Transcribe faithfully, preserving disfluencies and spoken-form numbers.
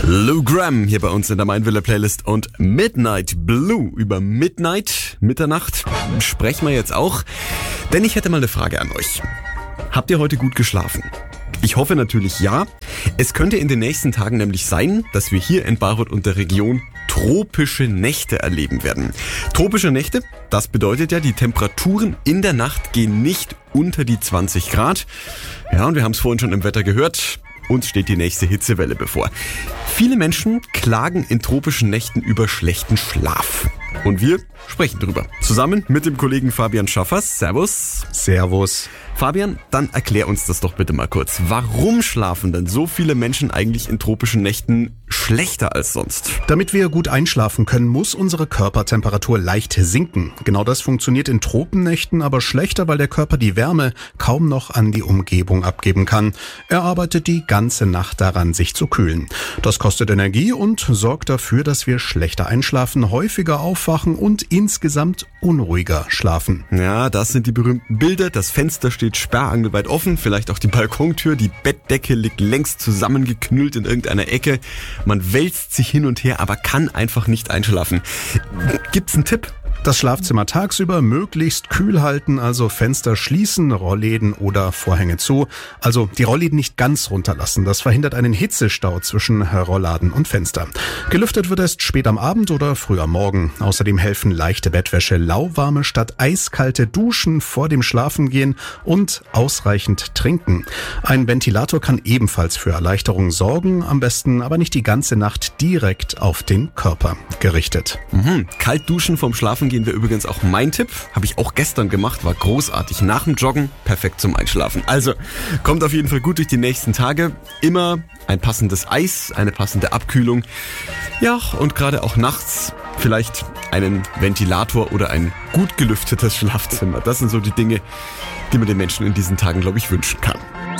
Lou Gramm hier bei uns in der Meinwille Playlist und Midnight Blue. Über Midnight, Mitternacht, sprechen wir jetzt auch. Denn ich hätte mal eine Frage an euch. Habt ihr heute gut geschlafen? Ich hoffe natürlich ja. Es könnte in den nächsten Tagen nämlich sein, dass wir hier in Bayreuth und der Region tropische Nächte erleben werden. Tropische Nächte, das bedeutet ja, die Temperaturen in der Nacht gehen nicht unter die zwanzig Grad. Ja, und wir haben es vorhin schon im Wetter gehört. Uns steht die nächste Hitzewelle bevor. Viele Menschen klagen in tropischen Nächten über schlechten Schlaf. Und wir sprechen drüber. Zusammen mit dem Kollegen Fabian Schaffers. Servus. Servus. Fabian, dann erklär uns das doch bitte mal kurz. Warum schlafen denn so viele Menschen eigentlich in tropischen Nächten schlechter als sonst? Damit wir gut einschlafen können, muss unsere Körpertemperatur leicht sinken. Genau das funktioniert in Tropennächten aber schlechter, weil der Körper die Wärme kaum noch an die Umgebung abgeben kann. Er arbeitet die ganze Nacht daran, sich zu kühlen. Das kostet Energie und sorgt dafür, dass wir schlechter einschlafen, häufiger aufwachen und insgesamt unruhiger schlafen. Ja, das sind die berühmten Bilder. Das Fenster steht sperrangelweit offen, vielleicht auch die Balkontür, die Bettdecke liegt längst zusammengeknüllt in irgendeiner Ecke. Man wälzt sich hin und her, aber kann einfach nicht einschlafen. Gibt's einen Tipp? Das Schlafzimmer tagsüber möglichst kühl halten, also Fenster schließen, Rollläden oder Vorhänge zu. Also die Rollläden nicht ganz runterlassen, das verhindert einen Hitzestau zwischen Rollladen und Fenster. Gelüftet wird erst spät am Abend oder früh am Morgen. Außerdem helfen leichte Bettwäsche, lauwarme statt eiskalte Duschen vor dem Schlafengehen und ausreichend trinken. Ein Ventilator kann ebenfalls für Erleichterung sorgen, am besten aber nicht die ganze Nacht direkt auf den Körper gerichtet. Mhm. Kalt duschen vorm Schlafengehen wäre übrigens auch mein Tipp. Habe ich auch gestern gemacht, war großartig. Nach dem Joggen perfekt zum Einschlafen. Also, kommt auf jeden Fall gut durch die nächsten Tage. Immer ein passendes Eis, eine passende Abkühlung. Ja, und gerade auch nachts vielleicht einen Ventilator oder ein gut gelüftetes Schlafzimmer. Das sind so die Dinge, die man den Menschen in diesen Tagen, glaube ich, wünschen kann.